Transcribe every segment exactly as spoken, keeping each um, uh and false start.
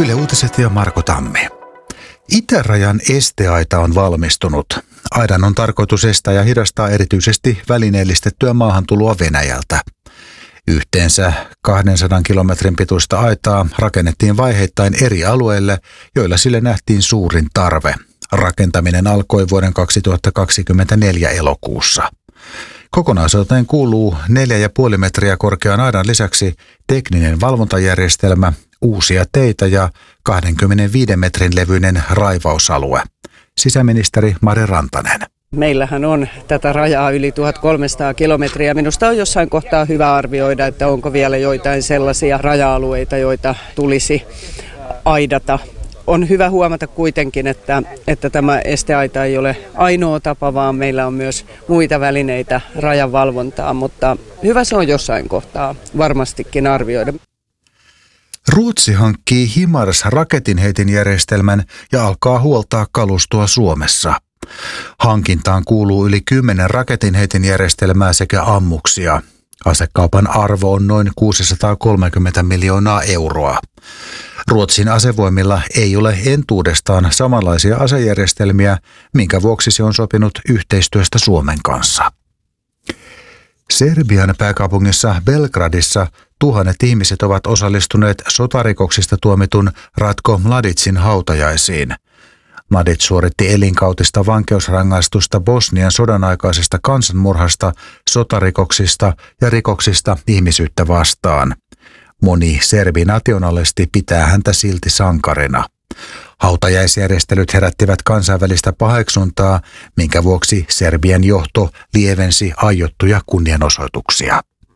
Yle Uutiset ja Marko Tammi. Itärajan esteaita on valmistunut. Aidan on tarkoitus estää ja hidastaa erityisesti välineellistettyä maahantuloa Venäjältä. Yhteensä kahdensadan kilometrin pituista aitaa rakennettiin vaiheittain eri alueille, joilla sille nähtiin suurin tarve. Rakentaminen alkoi vuoden kaksituhattakaksikymmentäneljä elokuussa. Kokonaisuuteen kuuluu neljä pilkku viisi metriä korkean aidan lisäksi tekninen valvontajärjestelmä, uusia teitä ja kaksikymmentäviisi metrin levyinen raivausalue. Sisäministeri Mari Rantanen. Meillähän on tätä rajaa yli tuhatkolmesataa kilometriä. Minusta on jossain kohtaa hyvä arvioida, että onko vielä joitain sellaisia raja-alueita, joita tulisi aidata. On hyvä huomata kuitenkin, että, että tämä esteaita ei ole ainoa tapa, vaan meillä on myös muita välineitä rajan valvontaa, mutta hyvä se on jossain kohtaa varmastikin arvioida. Ruotsi hankkii HIMARS-raketinheitinjärjestelmän ja alkaa huoltaa kalustoa Suomessa. Hankintaan kuuluu yli kymmenen raketinheitinjärjestelmää sekä ammuksia. Asekaupan arvo on noin kuusisataakolmekymmentä miljoonaa euroa. Ruotsin asevoimilla ei ole entuudestaan samanlaisia asejärjestelmiä, minkä vuoksi se on sopinut yhteistyöstä Suomen kanssa. Serbian pääkaupungissa Belgradissa tuhannet ihmiset ovat osallistuneet sotarikoksista tuomitun Ratko Mladicin hautajaisiin. Mladic suoritti elinkautista vankeusrangaistusta Bosnian sodan aikaisesta kansanmurhasta, sotarikoksista ja rikoksista ihmisyyttä vastaan. Moni serbinationalisti pitää häntä silti sankarina. Hautajaisjärjestelyt herättivät kansainvälistä paheksuntaa, minkä vuoksi Serbian johto lievensi aiottuja kunnianosoituksia.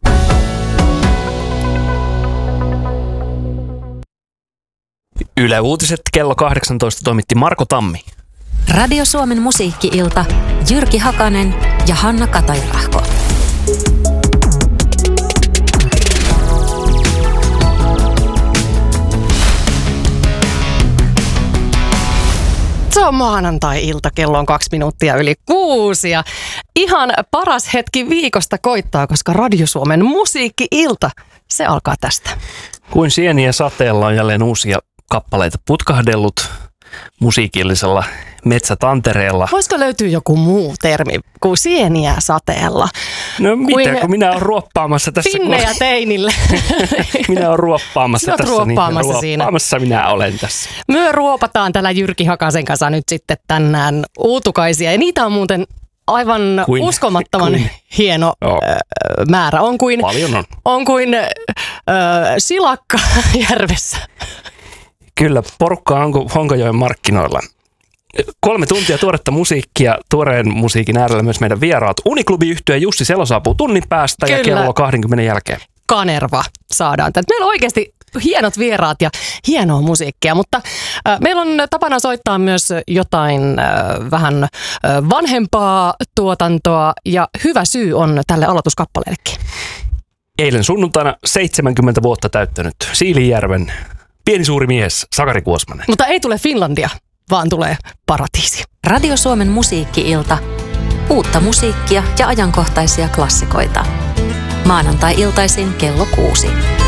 Yle Uutiset kello kahdeksantoista toimitti Marko Tammi. Radio Suomen musiikki-ilta, Jyrki Hakanen ja Hanna Katajärahko. Se on maanantai-ilta, kello on kaksi minuuttia yli kuusi ja ihan paras hetki viikosta koittaa, koska Radio Suomen musiikki-ilta, se alkaa tästä. Kuin sieniä sateella on jälleen uusia kappaleita putkahdellut musiikillisella metsätantereella. Voisiko löytyä joku muu termi kuin sieniä sateella? No mitä, kun minä olen ruoppaamassa tässä. Finnejä kun... teinille. Minä olen ruoppaamassa Sinä tässä. ruoppaamassa niin, siinä. Ruoppaamassa minä olen tässä. Myö ruopataan tällä Jyrki Hakasen kanssa nyt sitten tänään uutukaisia. Ja niitä on muuten aivan kuin, uskomattoman kuin, hieno oh. ö, määrä. On kuin, Paljon on. On kuin ö, silakka järvessä. Kyllä, porukka on Honkajoen markkinoilla. Kolme tuntia tuoretta musiikkia, tuoreen musiikin äärellä myös meidän vieraat. Uniklubi-yhtye Jussi Selo saapuu tunnin päästä. Kyllä. Ja kello kaksikymmentä jälkeen. Kanerva saadaan. Meillä on oikeasti hienot vieraat ja hienoa musiikkia, mutta äh, meillä on tapana soittaa myös jotain äh, vähän äh, vanhempaa tuotantoa ja hyvä syy on tälle aloituskappaleellekin. Eilen sunnuntaina seitsemänkymmentä vuotta täyttänyt Siilinjärven pieni suuri mies Sakari Kuosmanen. Mutta ei tule Finlandia, vaan tulee Paratiisi. Radio Suomen musiikki-ilta. Uutta musiikkia ja ajankohtaisia klassikoita. Maanantai-iltaisin kello kuusi.